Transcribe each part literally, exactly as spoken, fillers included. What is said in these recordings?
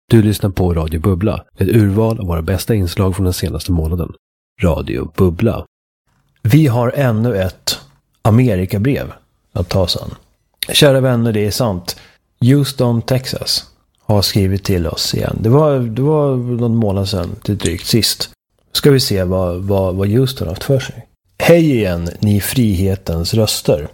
Du lyssnar på Radio Bubbla, ett urval av våra bästa inslag från den senaste månaden. Radio Bubbla. Vi har ännu ett Amerikabrev att ta sig an. Kära vänner, det är sant. Houston, Texas har skrivit till oss igen. Det var, det var någon månad sedan till drygt sist. Ska vi se vad, vad, vad Houston har haft för sig. Hej igen, ni frihetens röster.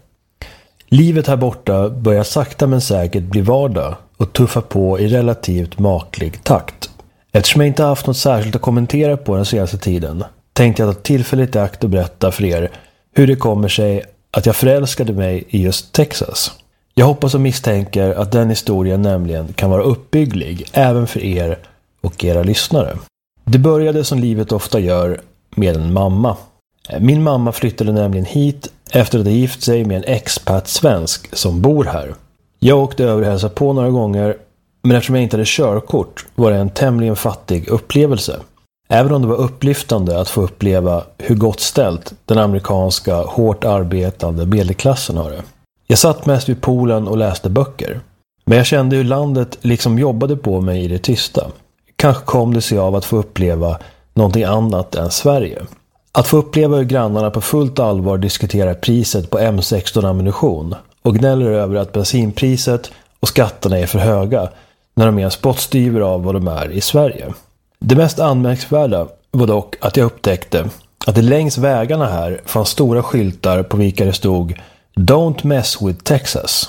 Livet här borta börjar sakta men säkert bli vardag och tuffa på i relativt maklig takt. Eftersom jag inte haft något särskilt att kommentera på den senaste tiden tänkte jag ta tillfället i akt och berätta för er hur det kommer sig att jag förälskade mig i just Texas. Jag hoppas och misstänker att den historien nämligen kan vara uppbygglig även för er och era lyssnare. Det började som livet ofta gör med en mamma. Min mamma flyttade nämligen hit efter att ha gift sig med en expat-svensk som bor här. Jag åkte över och hälsade på några gånger, men eftersom jag inte hade körkort var det en tämligen fattig upplevelse. Även om det var upplyftande att få uppleva hur gott ställt den amerikanska hårt arbetande medelklassen har det. Jag satt mest vid poolen och läste böcker. Men jag kände hur landet liksom jobbade på mig i det tysta. Kanske kom det sig av att få uppleva någonting annat än Sverige. Att få uppleva hur grannarna på fullt allvar diskuterar priset på M sexton-ammunition och gnäller över att bensinpriset och skatterna är för höga när de är en spottstyver av vad de är i Sverige. Det mest anmärkningsvärda var dock att jag upptäckte att det längs vägarna här fanns stora skyltar på vilka det stod Don't mess with Texas.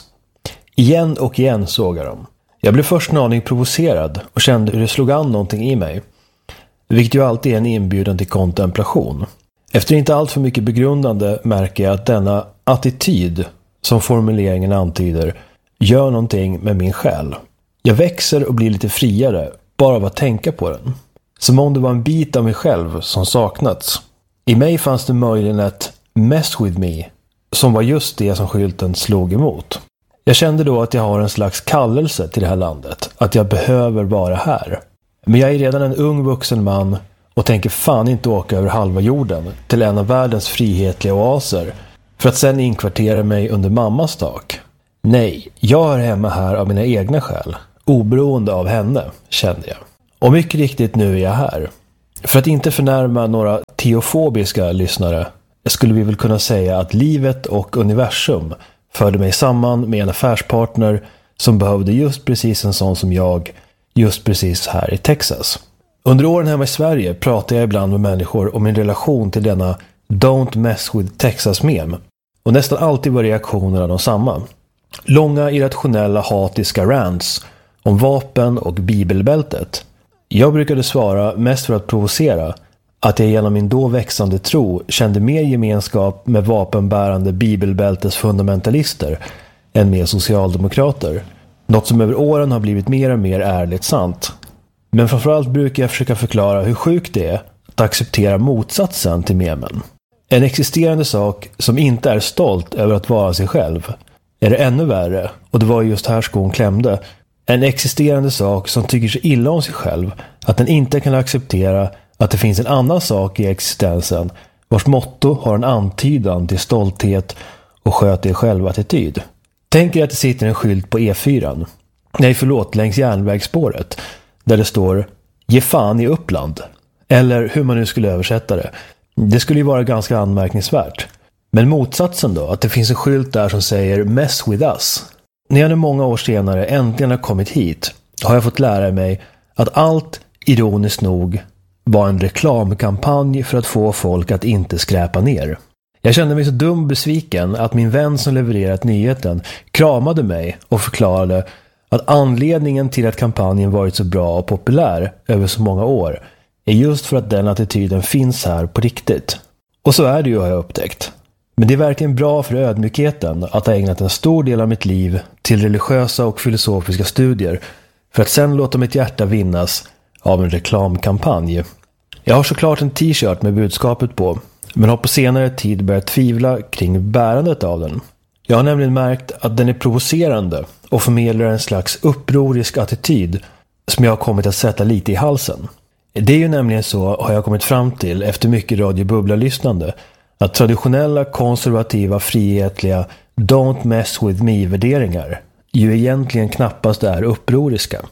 Igen och igen såg jag dem. Jag blev först en aning provocerad och kände hur det slog an någonting i mig. Vilket ju alltid är en inbjudan till kontemplation. Efter inte allt för mycket begrundande märker jag att denna attityd, som formuleringen antyder, gör någonting med min själ. Jag växer och blir lite friare bara av att tänka på den. Som om det var en bit av mig själv som saknats. I mig fanns det möjligen ett mess with me, som var just det som skylten slog emot. Jag kände då att jag har en slags kallelse till det här landet. Att jag behöver vara här. Men jag är redan en ung vuxen man och tänker fan inte åka över halva jorden till en av världens frihetliga oaser för att sen inkvartera mig under mammas tak. Nej, jag är hemma här av mina egna skäl, oberoende av henne, kände jag. Och mycket riktigt nu är jag här. För att inte förnärma några teofobiska lyssnare skulle vi väl kunna säga att livet och universum förde mig samman med en affärspartner som behövde just precis en sån som jag just precis här i Texas. Under åren hemma i Sverige pratar jag ibland med människor om min relation till denna Don't mess with Texas-mem. Och nästan alltid var reaktionerna de samma. Långa, irrationella, hatiska rants om vapen och bibelbältet. Jag brukade svara, mest för att provocera, att jag genom min då växande tro kände mer gemenskap med vapenbärande bibelbältes fundamentalister än med socialdemokrater. Något som över åren har blivit mer och mer ärligt sant. Men framförallt brukar jag försöka förklara hur sjukt det är att acceptera motsatsen till memen. En existerande sak som inte är stolt över att vara sig själv. Är det ännu värre, och det var just här skon klämde, en existerande sak som tycker sig illa om sig själv, att den inte kan acceptera att det finns en annan sak i existensen vars motto har en antydan till stolthet och sköt er själv-attityd. Tänk er att det sitter en skylt på E fyra. Nej, förlåt, längs järnvägsspåret. Där det står ge fan i Uppland. Eller hur man nu skulle översätta det. Det skulle ju vara ganska anmärkningsvärt. Men motsatsen då, att det finns en skylt där som säger mess with us. När jag nu många år senare äntligen har kommit hit har jag fått lära mig att allt, ironiskt nog, var en reklamkampanj för att få folk att inte skräpa ner. Jag kände mig så dum besviken att min vän som levererat nyheten kramade mig och förklarade att anledningen till att kampanjen varit så bra och populär över så många år är just för att den attityden finns här på riktigt. Och så är det ju, har jag upptäckt. Men det är verkligen bra för ödmjukheten att ha ägnat en stor del av mitt liv till religiösa och filosofiska studier för att sen låta mitt hjärta vinnas av en reklamkampanj. Jag har såklart en t-shirt med budskapet på, men har på senare tid börjat tvivla kring bärandet av den. Jag har nämligen märkt att den är provocerande och förmedlar en slags upprorisk attityd som jag har kommit att sätta lite i halsen. Det är ju nämligen så, har jag kommit fram till efter mycket radiobubbla-lyssnande, att traditionella, konservativa, frihetliga don't mess with me-värderingar ju egentligen knappast är upproriska.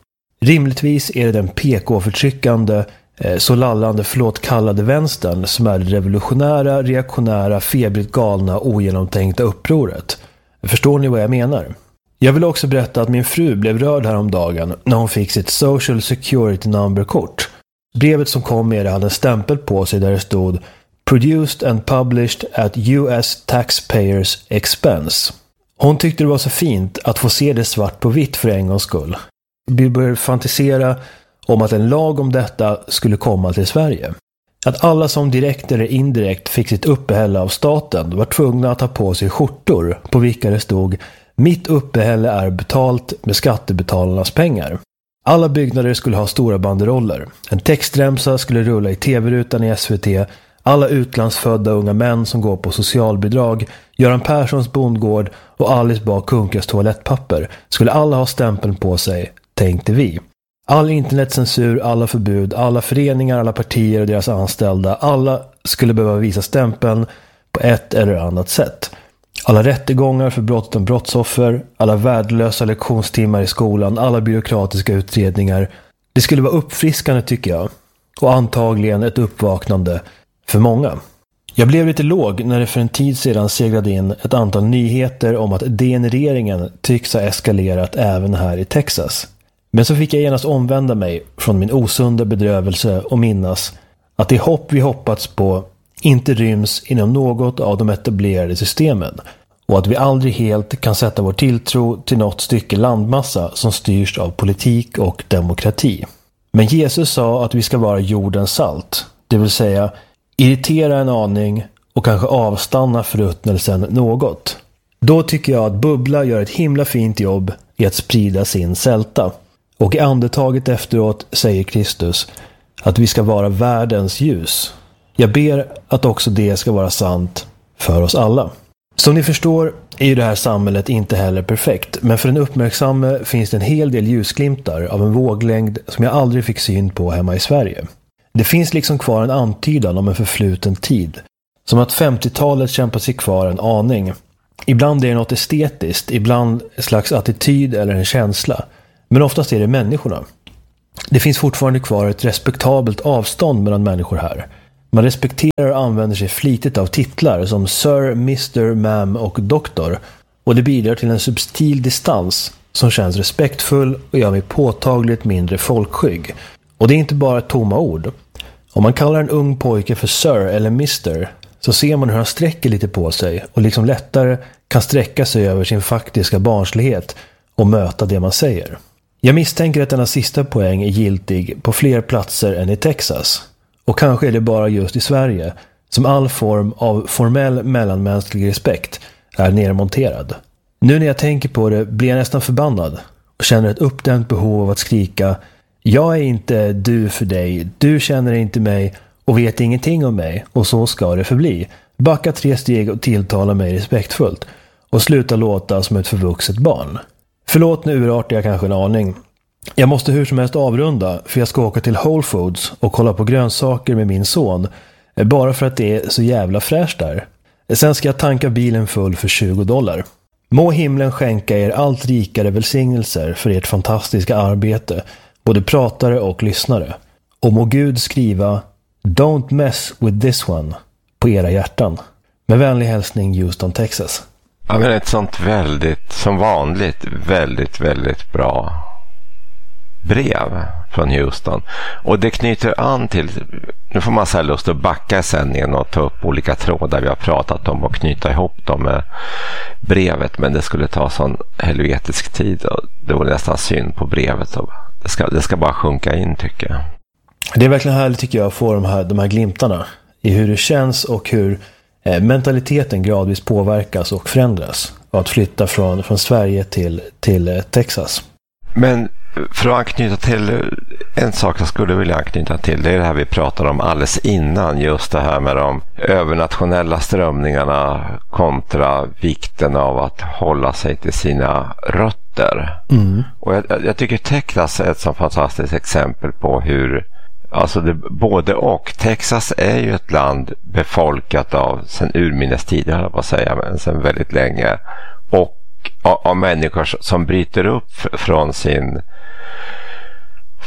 Rimligtvis är det den P K-förtryckande, eh, så lallande, förlåt kallade vänstern som är det revolutionära, reaktionära, febrigt galna, ogenomtänkta upproret. Förstår ni vad jag menar? Jag vill också berätta att min fru blev rörd häromdagen när hon fick sitt Social Security Number-kort. Brevet som kom med det hade en stämpel på sig där det stod Produced and published at U S taxpayers expense. Hon tyckte det var så fint att få se det svart på vitt för en gångs skull. Vi började fantisera om att en lag om detta skulle komma till Sverige. Att alla som direkt eller indirekt fick sitt uppehälle av staten var tvungna att ta på sig skjortor på vilka det stod Mitt uppehälle är betalt med skattebetalarnas pengar. Alla byggnader skulle ha stora banderoller. En textremsa skulle rulla i tv-rutan i S V T. Alla utlandsfödda unga män som går på socialbidrag, Göran Perssons bondgård och Alice Bah Kuhnkas toalettpapper skulle alla ha stämpeln på sig, tänkte vi. All internetcensur, alla förbud, alla föreningar, alla partier och deras anställda, alla skulle behöva visa stämpeln på ett eller annat sätt. Alla rättegångar för brott och brottsoffer, alla värdelösa lektionstimmar i skolan, alla byråkratiska utredningar. Det skulle vara uppfriskande tycker jag. Och antagligen ett uppvaknande för många. Jag blev lite låg när det för en tid sedan seglade in ett antal nyheter om att degenereringen tycks ha eskalerat även här i Texas. Men så fick jag genast omvända mig från min osunda bedrövelse och minnas att det hopp vi hoppats på inte ryms inom något av de etablerade systemen och att vi aldrig helt kan sätta vår tilltro till något stycke landmassa som styrs av politik och demokrati. Men Jesus sa att vi ska vara jordens salt, det vill säga irritera en aning och kanske avstanna förruttnelsen något. Då tycker jag att Bubbla gör ett himla fint jobb i att sprida sin sälta. Och i andetaget efteråt säger Kristus att vi ska vara världens ljus. Jag ber att också det ska vara sant för oss alla. Som ni förstår är ju det här samhället inte heller perfekt, men för den uppmärksamme finns det en hel del ljusglimtar av en våglängd som jag aldrig fick syn på hemma i Sverige. Det finns liksom kvar en antydan om en förfluten tid, som att femtiotalet kämpar sig kvar en aning. Ibland är det något estetiskt, ibland en slags attityd eller en känsla, men oftast är det människorna. Det finns fortfarande kvar ett respektabelt avstånd mellan människor här. Man respekterar och använder sig flitigt av titlar som Sir, mister, ma'am och doktor, och det bidrar till en subtil distans som känns respektfull och gör mig påtagligt mindre folkskygg. Och det är inte bara tomma ord. Om man kallar en ung pojke för Sir eller mister så ser man hur han sträcker lite på sig och liksom lättare kan sträcka sig över sin faktiska barnslighet och möta det man säger. Jag misstänker att denna sista poäng är giltig på fler platser än i Texas. Och kanske är det bara just i Sverige som all form av formell mellanmänsklig respekt är nedmonterad. Nu när jag tänker på det blir jag nästan förbannad och känner ett uppdämt behov av att skrika: jag är inte du för dig, du känner inte mig och vet ingenting om mig, och så ska det förbli. Backa tre steg och tilltala mig respektfullt och sluta låta som ett förvuxet barn. Förlåt, nu urartar jag kanske en aning. Jag måste hur som helst avrunda, för jag ska åka till Whole Foods och kolla på grönsaker med min son, bara för att det är så jävla fräscht där. Sen ska jag tanka bilen full för tjugo dollar. Må himlen skänka er allt rikare välsignelser för ert fantastiska arbete, både pratare och lyssnare. Och må Gud skriva Don't mess with this one på era hjärtan. Med vänlig hälsning, Houston, Texas. Ja, men ett sånt väldigt, som vanligt, väldigt, väldigt bra brev från Houston. Och det knyter an till, nu får man så här lust att backa i sändningen och ta upp olika trådar vi har pratat om och knyta ihop dem med brevet, men det skulle ta sån helvetisk tid och det var nästan synd på brevet. Och det, ska, det ska bara sjunka in, tycker jag. Det är verkligen härligt, tycker jag, att få de här, de här glimtarna i hur det känns och hur eh, mentaliteten gradvis påverkas och förändras och att flytta från, från Sverige till, till eh, Texas. Men för att anknyta till en sak jag skulle vilja anknyta till, det är det här vi pratade om alldeles innan, just det här med de övernationella strömningarna kontra vikten av att hålla sig till sina rötter. Mm. Och jag, jag tycker Texas är ett så fantastiskt exempel på hur, alltså det, både och. Texas är ju ett land befolkat av, sen urminnes tider, jag på säga, men sen väldigt länge, och av, av människor som bryter upp från sin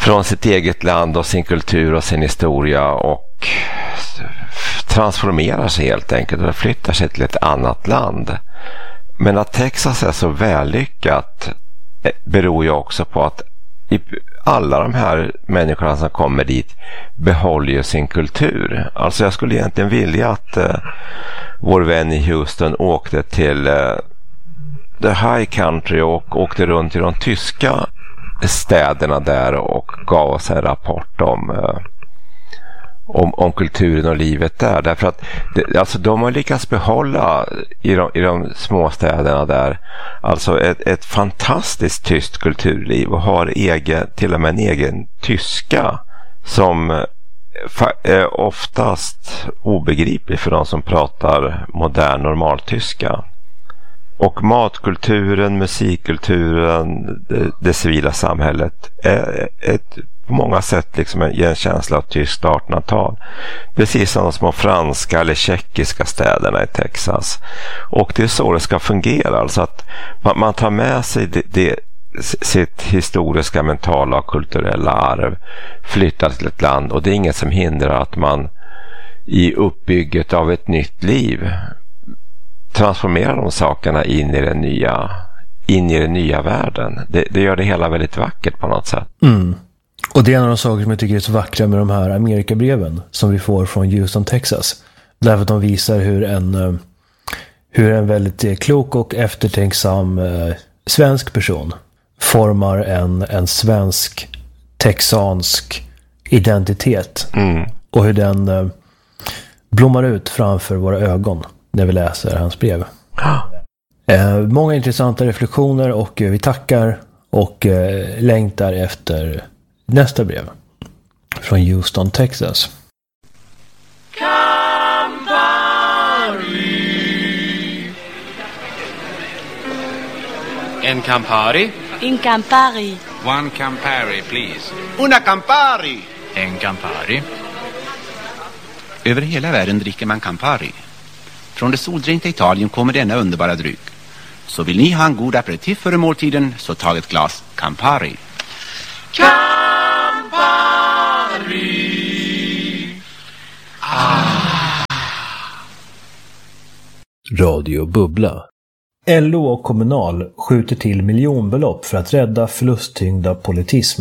från sitt eget land och sin kultur och sin historia och transformerar sig helt enkelt och flyttar sig till ett annat land. Men att Texas är så vällyckat beror ju också på att alla de här människorna som kommer dit behåller ju sin kultur. Alltså jag skulle egentligen vilja att eh, vår vän i Houston åkte till eh, the high country och åkte runt i de tyska städerna där och gav oss en rapport om eh, Om, om kulturen och livet där. Därför att det, alltså de har lyckats behålla i de, i de små städerna där alltså ett, ett fantastiskt tyst kulturliv och har egen, till och med en egen tyska som är oftast obegriplig för de som pratar modern normaltyska. Och matkulturen, musikkulturen, det, det civila samhället är ett på många sätt liksom en känsla av tyskt artonhundratal. Precis som de små franska eller tjeckiska städerna i Texas. Och det är så det ska fungera. Alltså att man, man tar med sig det, det, sitt historiska, mentala och kulturella arv, flyttar till ett land, och det är inget som hindrar att man i uppbygget av ett nytt liv transformerar de sakerna in i den nya, in i den nya världen. Det, det gör det hela väldigt vackert på något sätt. Mm. Och det är en av de saker som jag tycker är så vackra med de här Amerikabreven som vi får från Houston, Texas. Därför att de visar hur en, hur en väldigt klok och eftertänksam eh, svensk person formar en, en svensk texansk identitet. Mm. Och hur den eh, blommar ut framför våra ögon när vi läser hans brev. Eh, många intressanta reflektioner, och eh, vi tackar och eh, längtar efter nästa brev från Houston, Texas. Campari. En Campari? In Campari. One Campari, please. Una Campari. En Campari. Över hela världen dricker man Campari. Från det soldränkta Italien kommer denna underbara dryck. Så vill ni ha en god aperitif före måltiden, så tag ett glas Campari. Campari. Ah. Radio Bubbla. L O och Kommunal skjuter till miljonbelopp för att rädda förlusttyngda politism.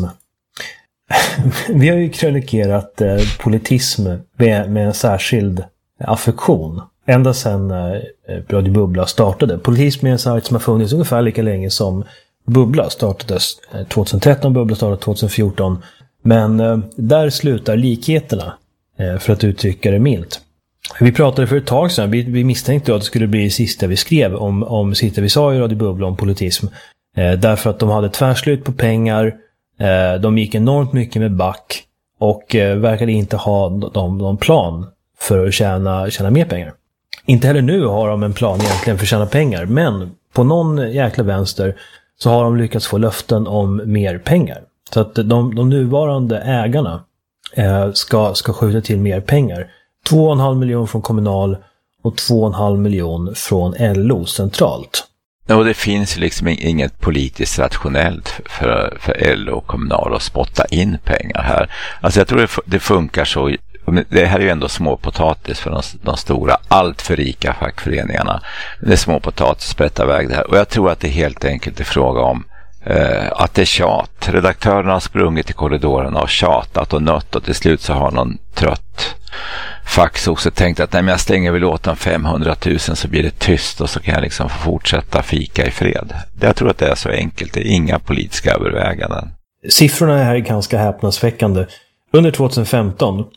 Vi har ju krönikerat eh, politism med, med en särskild affektion. Ända sedan eh, Radio Bubbla startade. Politism är en sajt som har funnits ungefär lika länge som Bubbla startades tjugohundratretton, Bubbla startade tjugohundrafjorton. Men eh, där slutar likheterna, eh, för att uttrycka det milt. Vi pratade för ett tag sedan, vi, vi misstänkte att det skulle bli det sista vi skrev om, om sista vi sa i Radio Bubbla om politism. Eh, därför att de hade tvärslut på pengar, eh, de gick enormt mycket med back och eh, verkade inte ha någon, någon plan för att tjäna, tjäna mer pengar. Inte heller nu har de en plan egentligen för att tjäna pengar, men på någon jäkla vänster så har de lyckats få löften om mer pengar. Så att de, de nuvarande ägarna eh, ska, ska skjuta till mer pengar. två komma fem miljoner från Kommunal och två komma fem miljoner från L O centralt. Och det finns liksom inget politiskt rationellt för, för L O och Kommunal att spotta in pengar här. Alltså jag tror det, det funkar så. Det här är ju ändå småpotatis för de, de stora, allt för rika fackföreningarna. Det är småpotatis, sprätta iväg det här. Och jag tror att det helt enkelt är fråga om eh, att det är tjat. Redaktörerna har sprungit i korridorerna och tjatat och nött, och till slut så har någon trött facksosse tänkt att nej, men jag stänger väl åt om femhundratusen så blir det tyst och så kan jag liksom få fortsätta fika i fred. Jag tror att det är så enkelt. Det är inga politiska överväganden. Siffrorna här är ganska häpnadsväckande. Under tjugohundrafemton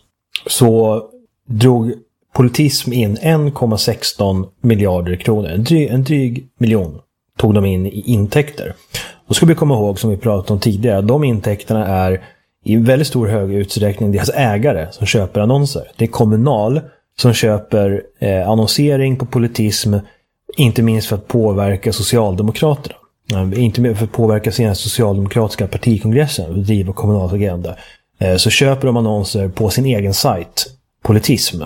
så drog politism in en komma sexton miljarder kronor. En dryg, en dryg miljon tog de in i intäkter. Och ska vi komma ihåg, som vi pratade om tidigare, de intäkterna är i väldigt stor hög utsträckning deras ägare som köper annonser. Det är Kommunal som köper eh, annonsering på politism, inte minst för att påverka Socialdemokraterna. Eh, inte minst för att påverka sina socialdemokratiska partikongressen och driva Kommunals agenda. Eh, så köper de annonser på sin egen sajt, politism.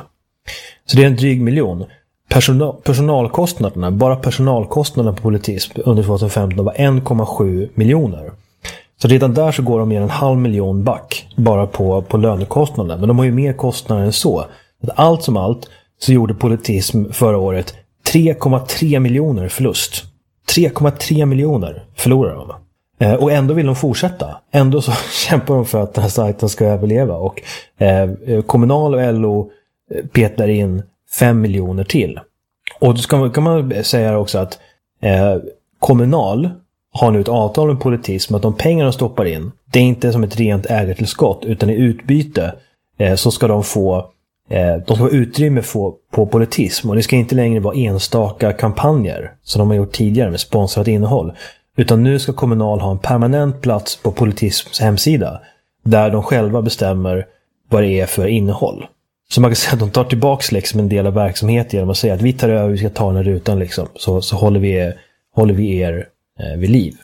Så det är en dryg miljon. Personal, personalkostnaderna, bara personalkostnaderna på politism under tjugohundrafemton var en komma sju miljoner. Så redan där så går de mer en halv miljon back bara på, på lönekostnaden. Men de har ju mer kostnader än så. Allt som allt så gjorde Politism förra året tre komma tre miljoner förlust. tre komma tre miljoner förlorar de. Eh, och ändå vill de fortsätta. Ändå så kämpar de för att den här sajten ska överleva. Och eh, Kommunal och L O petar in fem miljoner till. Och då ska, kan man säga också att eh, Kommunal har nu ett avtal med Politism att de pengar de stoppar in, det är inte som ett rent ägartillskott, utan i utbyte eh, så ska de få eh, de ska få utrymme få, på Politism, och det ska inte längre vara enstaka kampanjer som de har gjort tidigare med sponsrat innehåll, utan nu ska Kommunal ha en permanent plats på Politisms hemsida där de själva bestämmer vad det är för innehåll. Så man kan säga att de tar tillbaka liksom en del av verksamheten genom att säga att vi tar över, vi ska ta den här rutan liksom, så, så håller vi, håller vi er eh, vid liv.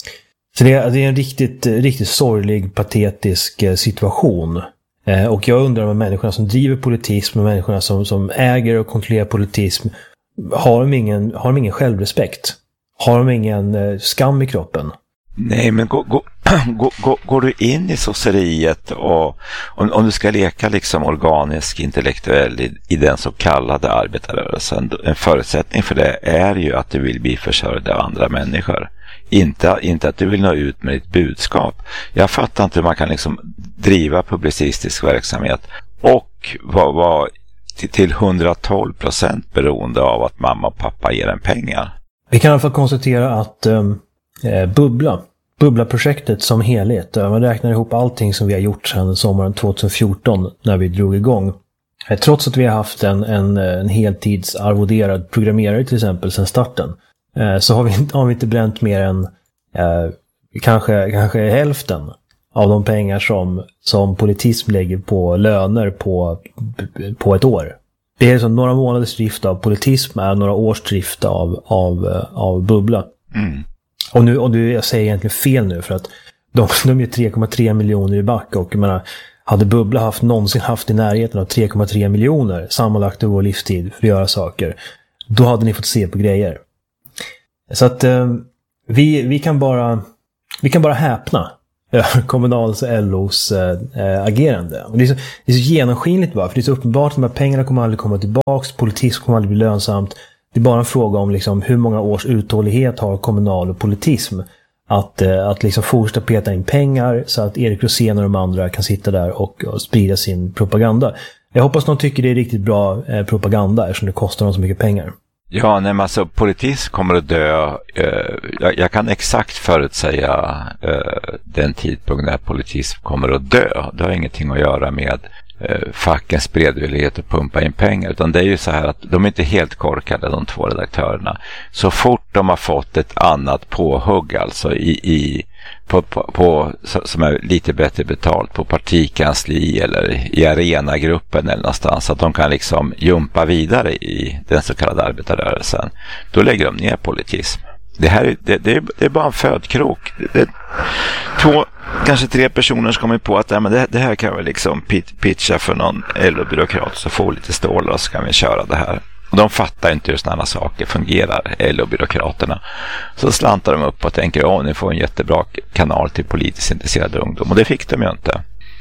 Så det är, det är en riktigt, riktigt sorglig, patetisk eh, situation. Eh, och jag undrar om människorna som driver Politism och människorna som, som äger och kontrollerar Politism, har de ingen, har de ingen självrespekt? Har de ingen eh, skam i kroppen? Nej, men gå, gå, gå, gå, går du in i sosseriet och om, om du ska leka liksom organisk intellektuell i, i den så kallade arbetarrörelsen, en förutsättning för det är ju att du vill bli försörjd av andra människor. Inte, inte att du vill nå ut med ditt budskap. Jag fattar inte hur man kan liksom driva publicistisk verksamhet och vara var till, till hundratolv procent beroende av att mamma och pappa ger en pengar. Vi kan i alla fall konstatera att um... Eh, Bubbla. Bubbla-projektet som helhet. Man räknar ihop allting som vi har gjort sedan sommaren tjugohundrafjorton när vi drog igång. Eh, trots att vi har haft en, en, en heltidsarvoderad programmerare till exempel sedan starten. Eh, så har vi, har vi inte bränt mer än eh, kanske, kanske hälften av de pengar som, som Politism lägger på löner på, på ett år. Det är som några månaders drift av Politism är några års drift av, av, av Bubbla. Mm. Och nu, och nu, jag säger egentligen fel nu för att de, de är tre komma tre miljoner i back, och jag menar, hade Bubbla haft någonsin haft i närheten av tre komma tre miljoner sammanlagt över vår livstid för att göra saker, då hade ni fått se på grejer. Så att eh, vi, vi kan bara vi kan bara häpna över Kommunals och L O:s eh, agerande. Och det, är så, det är så genomskinligt bara, för det är så uppenbart att de här pengarna kommer aldrig komma tillbaks, politik kommer aldrig bli lönsamt. Det är bara en fråga om liksom hur många års uthållighet har Kommunal och Politism att, eh, att liksom fortsätta peta in pengar så att Erik Rosén och de andra kan sitta där och, och sprida sin propaganda. Jag hoppas de tycker det är riktigt bra eh, propaganda eftersom det kostar dem så mycket pengar. Ja, nej, men alltså Politism kommer att dö. Eh, jag, jag kan exakt förutsäga eh, den tidpunkt när Politism kommer att dö. Det har ingenting att göra med fackens beredvillighet att pumpa in pengar, utan det är ju så här att de är inte helt korkade, de två redaktörerna. Så fort de har fått ett annat påhugg alltså i, i på, på, på, som är lite bättre betalt på partikansli eller i arenagruppen eller någonstans, så att de kan liksom jumpa vidare i den så kallade arbetarrörelsen, då lägger de ner Politism. Det här är, det, det är, det är bara en födkrok. Det är två, kanske tre personer som kommer på att ja, men det, det här kan vi liksom pitcha för någon L O-byråkrat, så får lite stålar och så kan vi köra det här. Och de fattar inte hur sådana saker fungerar, L O-byråkraterna. Så slantar de upp och tänker, åh, ni får en jättebra kanal till politiskt intresserade ungdom. Och det fick de ju inte.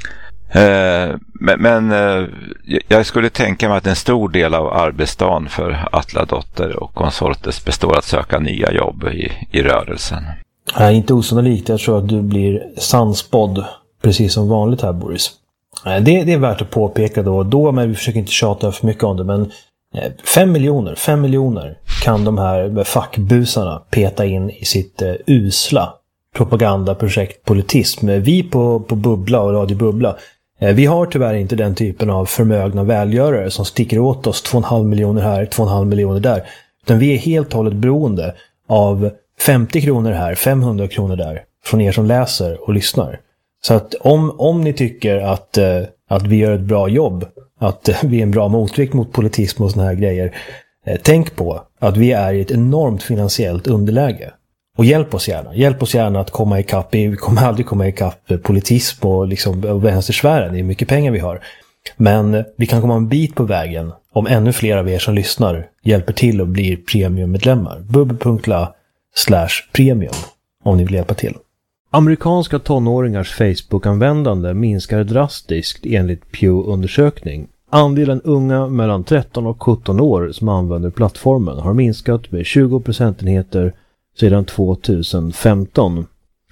Eh, men men eh, jag skulle tänka mig att en stor del av arbetsdagen för Atladotter och konsortes består att söka nya jobb i, i rörelsen. Nej, inte osannolikt. Jag tror att du blir sannspådd precis som vanligt här, Boris. Det, det är värt att påpeka då och då, men vi försöker inte tjata för mycket om det. Men fem miljoner, fem miljoner kan de här fackbusarna peta in i sitt uh, usla propagandaprojekt Politism. Vi på, på Bubbla och Radio Bubbla, eh, vi har tyvärr inte den typen av förmögna välgörare som sticker åt oss två komma fem miljoner här, två komma fem miljoner där. Utan vi är helt och hållet beroende av femtio kronor här, femhundra kronor där från er som läser och lyssnar. Så att om, om ni tycker att, eh, att vi gör ett bra jobb, att eh, vi är en bra motvikt mot Politism och såna här grejer, eh, tänk på att vi är i ett enormt finansiellt underläge. Och hjälp oss gärna. Hjälp oss gärna att komma ikapp. Vi kommer aldrig komma ikapp Politism och, liksom, och vänstersfären. Det är mycket pengar vi har. Men vi kan komma en bit på vägen om ännu fler av er som lyssnar hjälper till och blir premiummedlemmar. bubbel punkt la slash premium om ni vill hjälpa till. Amerikanska tonåringars Facebook-användande minskar drastiskt enligt Pew-undersökning. Andelen unga mellan tretton och sjutton år som använder plattformen har minskat med tjugo procentenheter sedan tjugohundrafemton.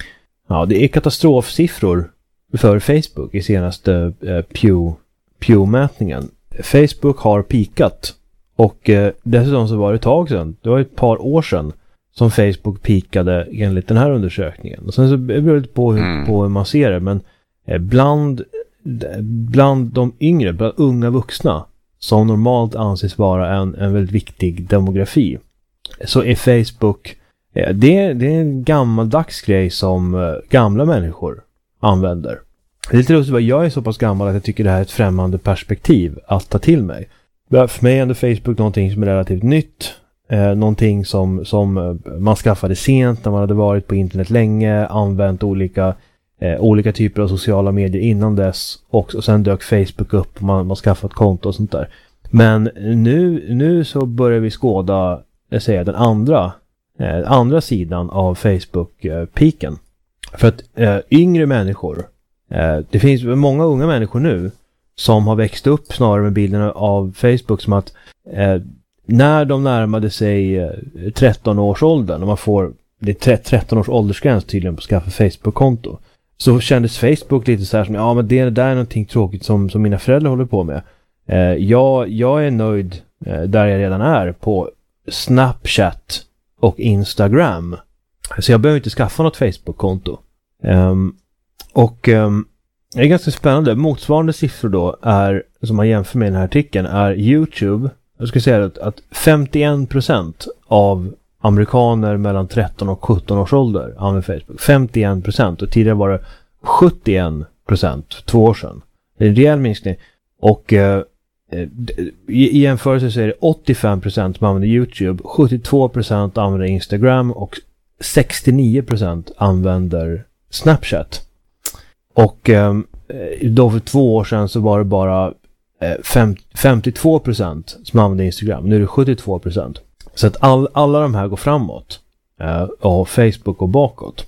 Ja, det är katastrofsiffror för Facebook i senaste eh, Pew, Pew-mätningen. Facebook har pikat och eh, dessutom så var det ett tag sedan, det var ett par år sedan som Facebook pikade enligt den här undersökningen. Och sen så beror det på hur, mm. på hur man ser det, men eh, bland, bland de yngre, bland unga vuxna som normalt anses vara en, en väldigt viktig demografi, så är Facebook eh, det, det är en gammaldags grej som eh, gamla människor använder. Det är lite lustigt att jag är så pass gammal att jag tycker det här är ett främmande perspektiv att ta till mig. För mig är ändå Facebook någonting som är relativt nytt. Eh, någonting som, som man skaffade sent när man hade varit på internet länge, använt olika, eh, olika typer av sociala medier innan dess, och, och sen dök Facebook upp och man, man skaffat konto och sånt där. Men nu, nu så börjar vi skåda, jag säger, den andra, eh, andra sidan av Facebook-piken. För att eh, yngre människor, eh, det finns många unga människor nu som har växt upp snarare med bilderna av Facebook som att eh, när de närmade sig eh, tretton års åldern, och man får det är tretton års åldersgräns tydligen på att skaffa Facebook-konto, så kändes Facebook lite så här som, ja men det där är någonting tråkigt som, som mina föräldrar håller på med. Eh, jag, jag är nöjd eh, där jag redan är på Snapchat och Instagram. Så jag behöver inte skaffa något Facebook-konto. Um, och um, det är ganska spännande. Motsvarande siffror då är, som man jämför med den här artikeln, är YouTube. Jag ska säga att, att femtioen procent av amerikaner mellan tretton och sjutton års ålder använder Facebook. femtioen procent, och tidigare var det sjuttioen procent för två år sedan. Det är en rejäl minskning. Och uh, i, i jämförelse så är det åttiofem procent som använder YouTube, sjuttiotvå procent använder Instagram och sextionio procent använder Snapchat. Och eh, då för två år sedan så var det bara eh, fem, femtiotvå procent som använde Instagram. Nu är det sjuttiotvå procent. Så att all, alla de här går framåt. Eh, och Facebook går bakåt.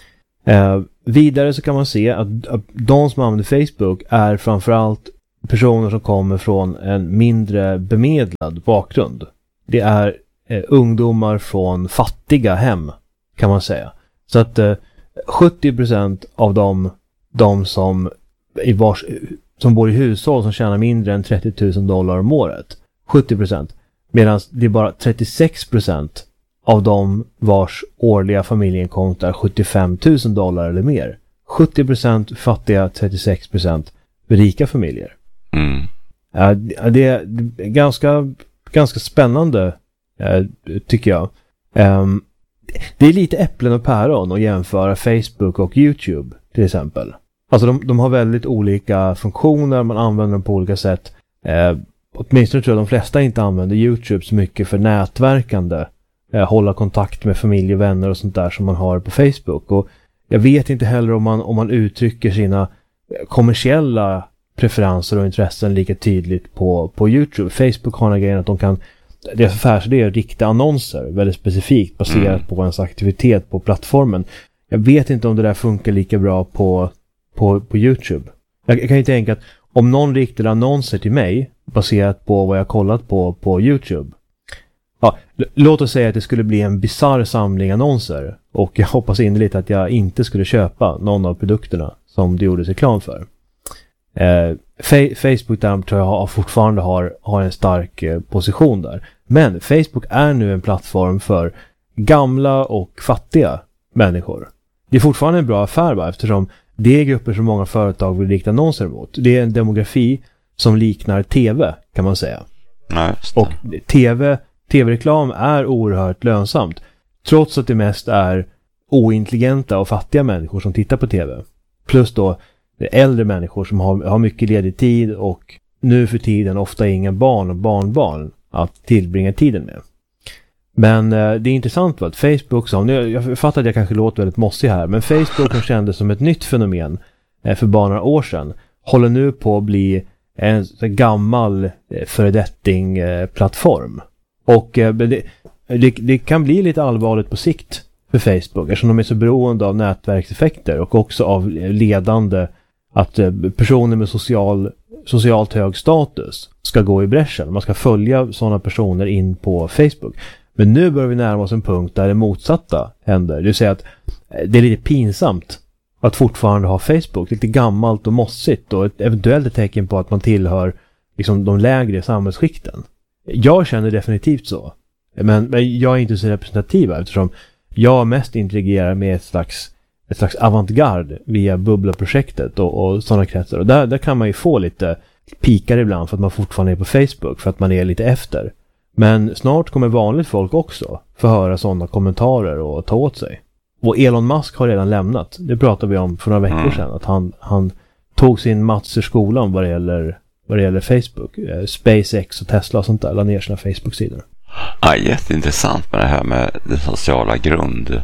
Eh, vidare så kan man se att, att de som använder Facebook är framförallt personer som kommer från en mindre bemedlad bakgrund. Det är eh, ungdomar från fattiga hem, kan man säga. Så att eh, sjuttio procent av dem, de som, i vars, som bor i hushåll som tjänar mindre än trettio tusen dollar om året. sjuttio procent. Medan det är bara trettiosex procent av dem vars årliga familjeinkomst är sjuttiofem tusen dollar eller mer. sjuttio procent fattiga, trettiosex procent rika familjer. Mm. Ja, det är ganska, ganska spännande, tycker jag. Um, Det är lite äpplen och päron att jämföra Facebook och YouTube till exempel. Alltså de, de har väldigt olika funktioner, man använder dem på olika sätt. Eh, åtminstone tror jag de flesta inte använder YouTube så mycket för nätverkande. Eh, hålla kontakt med familj och vänner och sånt där som man har på Facebook. Och jag vet inte heller om man, om man uttrycker sina kommersiella preferenser och intressen lika tydligt på, på YouTube. Facebook har en grej att de kan, deras affärsidé är rikta annonser väldigt specifikt baserat mm. på ens aktivitet på plattformen. Jag vet inte om det där funkar lika bra på, på, på YouTube. Jag, jag kan ju tänka att om någon riktar annonser till mig baserat på vad jag kollat på på YouTube. Ja, l- låt oss säga att det skulle bli en bizarr samling annonser, och jag hoppas innerligt att jag inte skulle köpa någon av produkterna som det gjordes reklam för. Eh, Fa- Facebook där tror jag har, fortfarande har, har en stark eh, position där. Men Facebook är nu en plattform för gamla och fattiga människor. Det är fortfarande en bra affär, va? Eftersom det är grupper som många företag vill rikta annonser mot. Det är en demografi som liknar tv, kan man säga. Ja, och tv, tv-reklam är oerhört lönsamt, trots att det mest är ointelligenta och fattiga människor som tittar på tv. Plus då det är äldre människor som har, har mycket ledig tid och nu för tiden ofta inga barn och barnbarn att tillbringa tiden med. Men eh, det är intressant att Facebook, som, nu, jag fattar att jag kanske låter väldigt mossig här, men Facebook som kändes som ett nytt fenomen eh, för bara några år sedan håller nu på att bli en, en gammal eh, föredetting eh, plattform. Och eh, det, det, det kan bli lite allvarligt på sikt för Facebook eftersom de är så beroende av nätverkseffekter och också av ledande att personer med social, socialt hög status ska gå i bräschen. Man ska följa sådana personer in på Facebook. Men nu börjar vi närma oss en punkt där det motsatta händer. Det vill säga att det är lite pinsamt att fortfarande ha Facebook. Lite gammalt och mossigt och ett eventuellt tecken på att man tillhör liksom de lägre samhällsskikten. Jag känner definitivt så. Men, men jag är inte så representativ eftersom jag mest interagerar med ett slags, ett slags avantgarde via Bubbla-projektet och, och sådana kretsar. Och där, där kan man ju få lite pikar ibland för att man fortfarande är på Facebook för att man är lite efter. Men snart kommer vanligt folk också få höra sådana kommentarer och ta åt sig. Och Elon Musk har redan lämnat. Det pratade vi om för några veckor sedan. Att han, han tog sin mats ur skolan vad det gäller, vad det gäller Facebook. Eh, SpaceX och Tesla och sånt där. La ner sina Facebook-sidor. Ja, jätteintressant med det här med den sociala grund.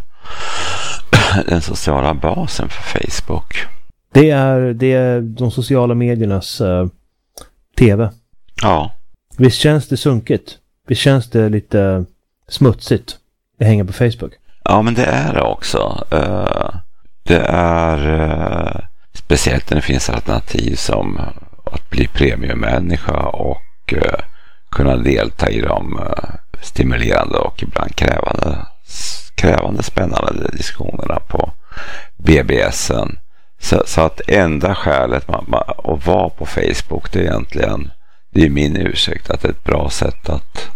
Den sociala basen för Facebook. Det är, det är de sociala mediernas eh, tv. Ja. Visst känns det sunkigt? Visst känns det lite smutsigt att hänga på Facebook? Ja, men det är det också. Det är speciellt när det finns alternativ som att bli premiummänniska och kunna delta i de stimulerande och ibland krävande, krävande spännande diskussionerna på B B S:en. Så, så att enda skälet man, man, att vara på Facebook, det är egentligen, det är min ursäkt att det är ett bra sätt att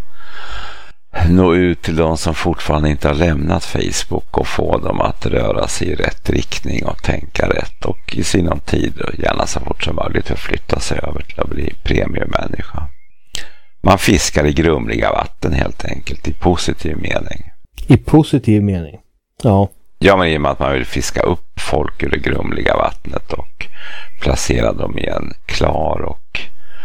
nå ut till de som fortfarande inte har lämnat Facebook och få dem att röra sig i rätt riktning och tänka rätt och i sinom tid och gärna så fort som möjligt förflytta sig över till att bli premiummänniska. Man fiskar i grumliga vatten helt enkelt, i positiv mening. I positiv mening? Ja. Ja, men i och med att man vill fiska upp folk ur det grumliga vattnet och placera dem i en klar och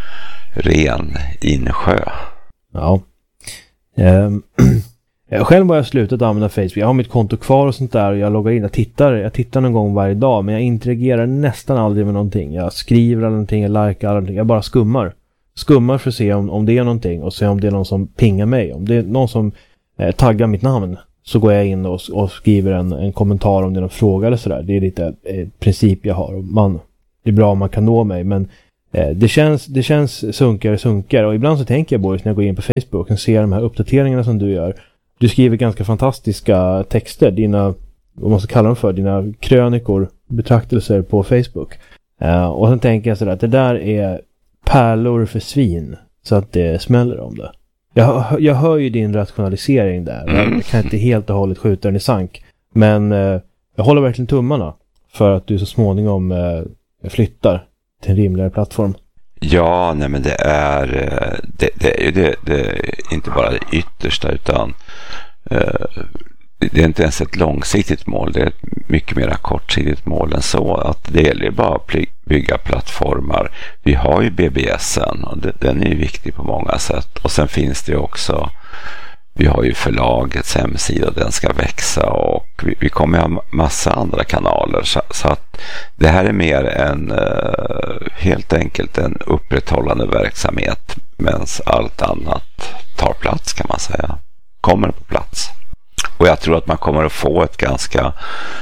ren insjö. Ja. Um, själv har jag slutat använda Facebook. Jag har mitt konto kvar och sånt där och jag loggar in. Jag tittar, jag tittar någon gång varje dag men jag interagerar nästan aldrig med någonting. Jag skriver eller någonting, jag likar eller någonting. Jag bara skummar. Skummar för att se om, om det är någonting och se om det är någon som pingar mig. Om det är någon som eh, taggar mitt namn så går jag in och, och skriver en, en kommentar om det är någon fråga eller sådär. Det är lite eh, princip jag har. Man, det är bra om man kan nå mig men eh, det känns, det känns sunkare sunkare och ibland så tänker jag Boris när jag går in på Facebook och ser de här uppdateringarna som du gör. Du skriver ganska fantastiska texter, dina, vad man ska kalla dem för, dina krönikor, betraktelser på Facebook. Eh, och sen tänker jag sådär att det där är pärlor för svin så att det smäller om det. Jag, jag hör ju din rationalisering där. Jag kan inte helt och hållet skjuta den i sank. Men eh, jag håller verkligen tummarna för att du så småningom eh, flyttar till en rimligare plattform. Ja, nej men det är det, det är ju det, det är inte bara det yttersta utan eh, det är inte ens ett långsiktigt mål, det är ett mycket mer kortsiktigt mål än så. Att det gäller bara att bygga plattformar. Vi har ju B B S:en och det, den är ju viktig på många sätt. Och sen finns det också, vi har ju förlagets hemsida, den ska växa och vi, vi kommer ha massa andra kanaler. Så, så att det här är mer en uh, helt enkelt en upprätthållande verksamhet medan allt annat tar plats kan man säga. Kommer på plats. Och jag tror att man kommer att få ett ganska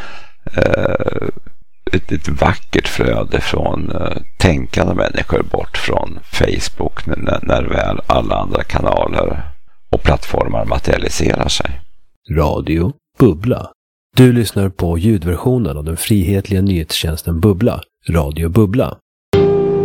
eh, ett, ett vackert flöde från eh, tänkande människor bort från Facebook när, när väl alla andra kanaler och plattformar materialiserar sig. Radio Bubbla. Du lyssnar på ljudversionen av den frihetliga nyhetstjänsten Bubbla, Radio Bubbla.